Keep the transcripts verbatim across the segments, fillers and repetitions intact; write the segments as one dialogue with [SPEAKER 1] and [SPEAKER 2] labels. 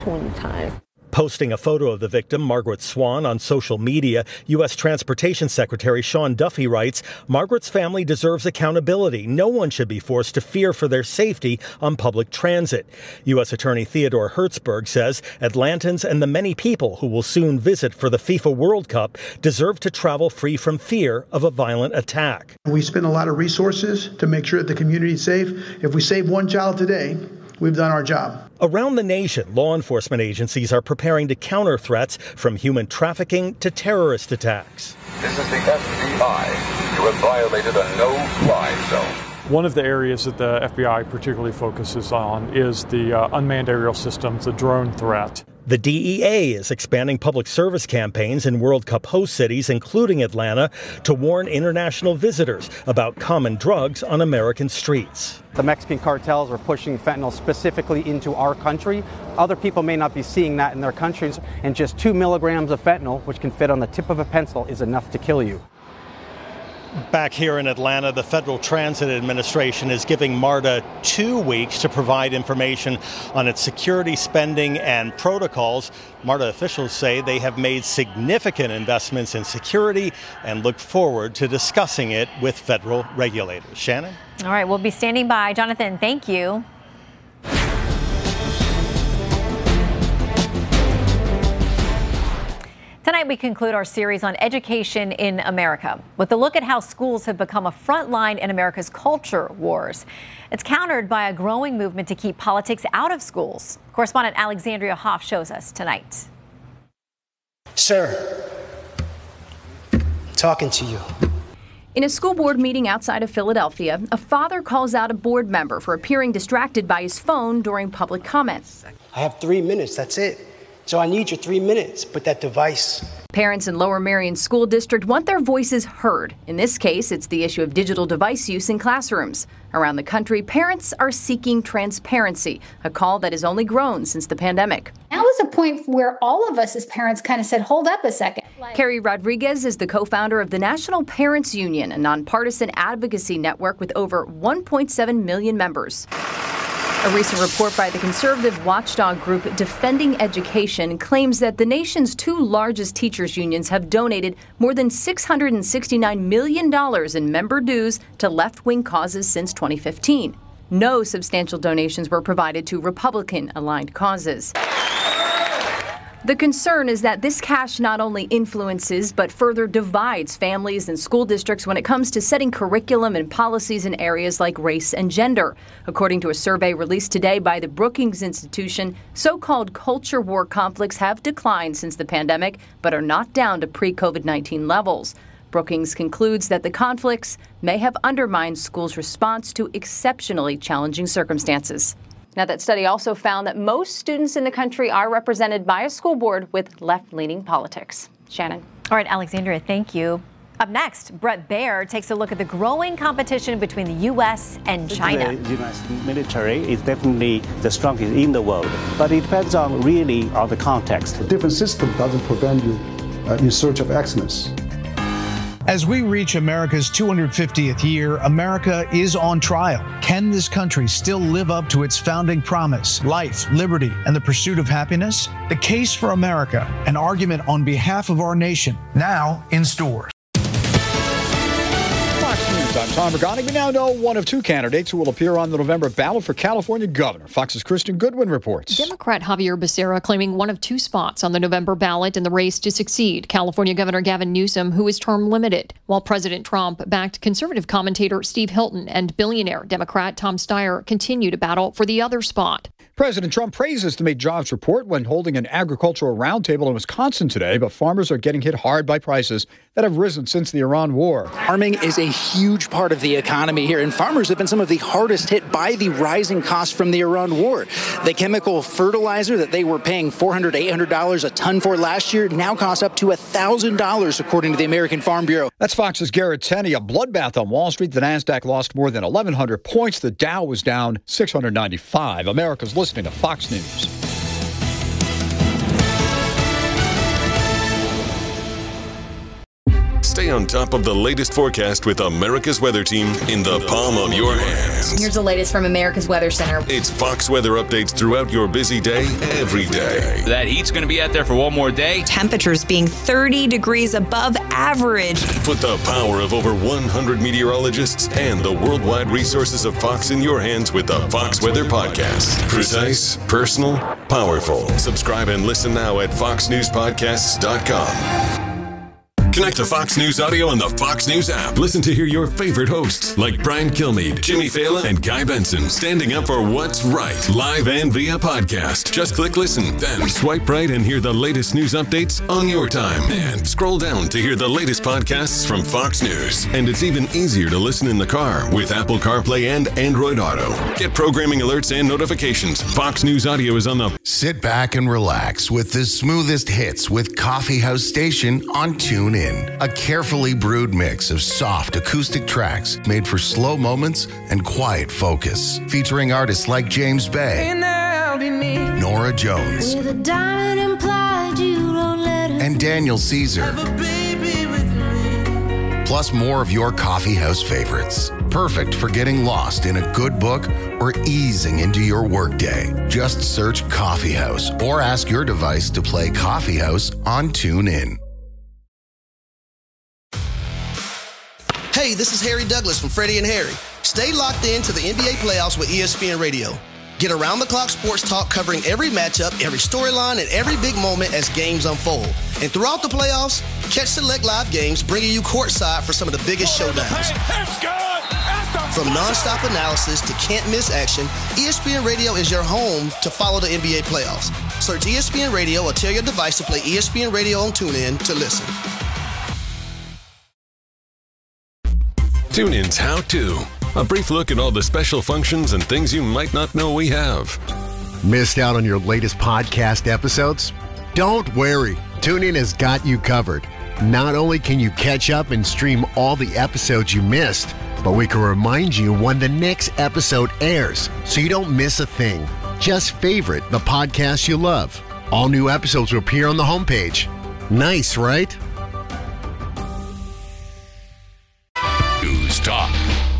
[SPEAKER 1] twenty times.
[SPEAKER 2] Posting a photo of the victim, Margaret Swan, on social media, U S Transportation Secretary Sean Duffy writes, Margaret's family deserves accountability. No one should be forced to fear for their safety on public transit. U S Attorney Theodore Hertzberg says Atlantans and the many people who will soon visit for the FIFA World Cup deserve to travel free from fear of a violent attack.
[SPEAKER 3] We spend a lot of resources to make sure that the community is safe. If we save one child today, we've done our job.
[SPEAKER 2] Around the nation, law enforcement agencies are preparing to counter threats from human trafficking to terrorist attacks.
[SPEAKER 4] This is the F B I. You have violated a no-fly zone.
[SPEAKER 5] One of the areas that the F B I particularly focuses on is the uh, unmanned aerial systems, the drone threat.
[SPEAKER 2] The D E A is expanding public service campaigns in World Cup host cities, including Atlanta, to warn international visitors about common drugs on American streets.
[SPEAKER 6] The Mexican cartels are pushing fentanyl specifically into our country. Other people may not be seeing that in their countries, and just two milligrams of fentanyl, which can fit on the tip of a pencil, is enough to kill you.
[SPEAKER 2] Back here in Atlanta, the Federal Transit Administration is giving MARTA two weeks to provide information on its security spending and protocols. MARTA officials say they have made significant investments in security and look forward to discussing it with federal regulators. Shannon?
[SPEAKER 7] All right, we'll be standing by. Jonathan, thank you. Tonight, we conclude our series on education in America with a look at how schools have become a front line in America's culture wars. It's countered by a growing movement to keep politics out of schools. Correspondent Alexandria Hoff shows us tonight.
[SPEAKER 8] Sir, talking to you.
[SPEAKER 9] In a school board meeting outside of Philadelphia, a father calls out a board member for appearing distracted by his phone during public comments.
[SPEAKER 8] I have three minutes, that's it. So I need your three minutes. Put that device.
[SPEAKER 9] Parents in Lower Merion School District want their voices heard. In this case, it's the issue of digital device use in classrooms. Around the country, parents are seeking transparency, a call that has only grown since the pandemic.
[SPEAKER 10] Now is a point where all of us as parents kind of said, hold up a second.
[SPEAKER 9] Carrie Rodriguez is the co-founder of the National Parents Union, a nonpartisan advocacy network with over one point seven million members. A recent report by the conservative watchdog group Defending Education claims that the nation's two largest teachers' unions have donated more than six hundred sixty-nine million dollars in member dues to left-wing causes since twenty fifteen. No substantial donations were provided to Republican-aligned causes. The concern is that this cash not only influences but further divides families and school districts when it comes to setting curriculum and policies in areas like race and gender. According to a survey released today by the Brookings Institution, so-called culture war conflicts have declined since the pandemic but are not down to pre-COVID nineteen levels. Brookings concludes that the conflicts may have undermined schools' response to exceptionally challenging circumstances. Now, that study also found that most students in the country are represented by a school board with left-leaning politics. Shannon.
[SPEAKER 7] All right, Alexandria, thank you. Up next, Brett Baer takes a look at the growing competition between the U S and China.
[SPEAKER 11] The U S military is definitely the strongest in the world, but it depends on really on the context.
[SPEAKER 12] A different system doesn't prevent you uh, in search of excellence.
[SPEAKER 13] As we reach America's two hundred fiftieth year, America is on trial. Can this country still live up to its founding promise, life, liberty, and the pursuit of happiness? The Case for America, an argument on behalf of our nation, now in stores.
[SPEAKER 14] I'm Tom Regani. We now know one of two candidates who will appear on the November ballot for California governor. Fox's Kristen Goodwin reports.
[SPEAKER 15] Democrat Javier Becerra claiming one of two spots on the November ballot in the race to succeed California Governor Gavin Newsom, who is term limited, while President Trump backed conservative commentator Steve Hilton and billionaire Democrat Tom Steyer continue to battle for the other spot.
[SPEAKER 14] President Trump praises the Make Jobs report when holding an agricultural roundtable in Wisconsin today, but farmers are getting hit hard by prices that have risen since the Iran war.
[SPEAKER 16] Farming is a huge part of the economy here, and farmers have been some of the hardest hit by the rising costs from the Iran war. The chemical fertilizer that they were paying four hundred dollars, eight hundred dollars a ton for last year now costs up to one thousand dollars, according to the American Farm Bureau.
[SPEAKER 14] That's Fox's Garrett Tenney. A bloodbath on Wall Street. The NASDAQ lost more than eleven hundred points. The Dow was down six hundred ninety-five. America's listening to Fox News.
[SPEAKER 17] Stay
[SPEAKER 1] Stay on top of the latest forecast with America's Weather Team in the palm of your hands.
[SPEAKER 17] Here's the latest from America's Weather Center.
[SPEAKER 1] It's Fox weather updates throughout your busy day, every day.
[SPEAKER 18] That heat's going to be out there for one more day.
[SPEAKER 19] Temperatures being thirty degrees above average.
[SPEAKER 1] Put the power of over one hundred meteorologists and the worldwide resources of Fox in your hands with the Fox Weather Podcast. Precise, personal, powerful. Subscribe and listen now at fox news podcasts dot com. Connect to Fox News Audio on the Fox News app. Listen to hear your favorite hosts like Brian Kilmeade, Jimmy Fallon, and Guy Benson standing up for what's right, live and via podcast. Just click listen, then swipe right and hear the latest news updates on your time. And scroll down to hear the latest podcasts from Fox News. And it's even easier to listen in the car with Apple CarPlay and Android Auto. Get programming alerts and notifications. Fox News Audio is on the...
[SPEAKER 20] Sit back and relax with the smoothest hits with Coffee House Station on TuneIn. A carefully brewed mix of soft acoustic tracks made for slow moments and quiet focus. Featuring artists like James Bay, Nora Jones, and Daniel Caesar. Plus more of your coffee house favorites. Perfect for getting lost in a good book or easing into your workday. Just search Coffee House or ask your device to play Coffee House on TuneIn.
[SPEAKER 21] Hey, this is Harry Douglas from Freddie and Harry. Stay locked in to the N B A playoffs with E S P N Radio. Get around-the-clock sports talk covering every matchup, every storyline, and every big moment as games unfold. And throughout the playoffs, catch select live games bringing you courtside for some of the biggest showdowns. From nonstop analysis to can't-miss action, E S P N Radio is your home to follow the N B A playoffs. Search E S P N Radio or tell your device to play E S P N Radio on TuneIn to listen.
[SPEAKER 1] TuneIn's How To. A brief look at all the special functions and things you might not know we have.
[SPEAKER 22] Missed out on your latest podcast episodes? Don't worry. TuneIn has got you covered. Not only can you catch up and stream all the episodes you missed, but we can remind you when the next episode airs so you don't miss a thing. Just favorite the podcast you love. All new episodes will appear on the homepage. Nice, right?
[SPEAKER 1] News Talk.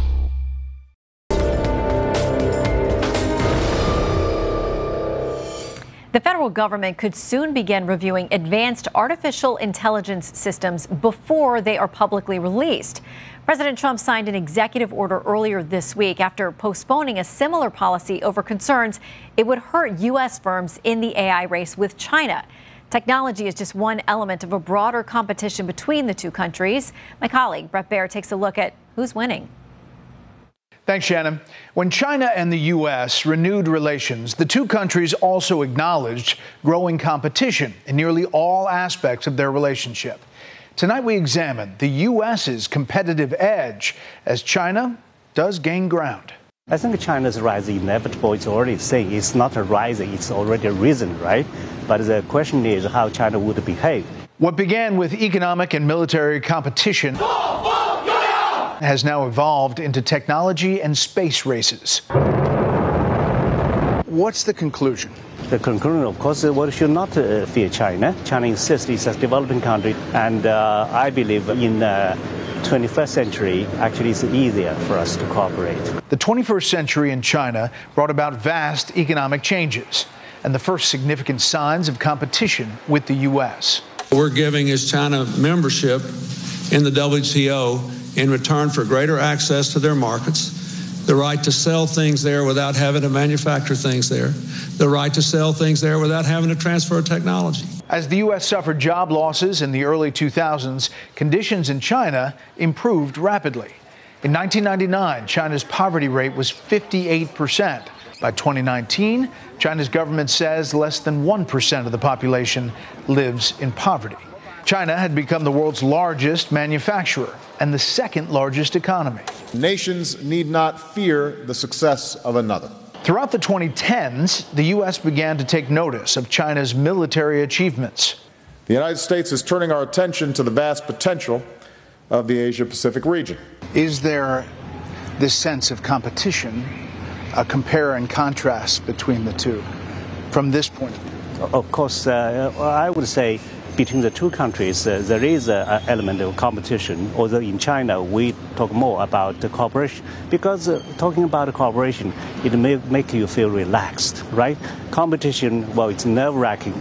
[SPEAKER 7] The federal government could soon begin reviewing advanced artificial intelligence systems before they are publicly released. President Trump signed an executive order earlier this week after postponing a similar policy over concerns it would hurt U S firms in the A I race with China. Technology is just one element of a broader competition between the two countries. My colleague Brett Baer takes a look at who's winning.
[SPEAKER 13] Thanks, Shannon. When China and the U S renewed relations, the two countries also acknowledged growing competition in nearly all aspects of their relationship. Tonight, we examine the U S's competitive edge as China does gain ground.
[SPEAKER 11] I think China's rise is inevitable. It's already saying it's not a rise, it's already risen, right? But the question is how China would behave.
[SPEAKER 13] What began with economic and military competition has now evolved into technology and space races. What's the conclusion?
[SPEAKER 11] The conclusion, of course, is we should not uh, fear China. China insists it's a developing country, and uh, I believe in the twenty-first century, actually, it's easier for us to cooperate.
[SPEAKER 13] The twenty-first century in China brought about vast economic changes and the first significant signs of competition with the U S.
[SPEAKER 23] We're giving is China membership in the W T O in return for greater access to their markets, the right to sell things there without having to manufacture things there, the right to sell things there without having to transfer technology.
[SPEAKER 13] As the U S suffered job losses in the early two thousands, conditions in China improved rapidly. In nineteen ninety-nine, China's poverty rate was fifty-eight percent. By twenty nineteen, China's government says less than one percent of the population lives in poverty. China had become the world's largest manufacturer and the second largest economy.
[SPEAKER 24] Nations need not fear the success of another.
[SPEAKER 13] Throughout the twenty tens, the U S began to take notice of China's military achievements.
[SPEAKER 24] The United States is turning our attention to the vast potential of the Asia-Pacific region.
[SPEAKER 13] Is there this sense of competition, a compare and contrast between the two from this point of view?
[SPEAKER 11] Of course, uh, I would say between the two countries, uh, there is an element of competition, although in China we talk more about the cooperation, because uh, talking about cooperation, it may make you feel relaxed, right? Competition, well, it's nerve-wracking,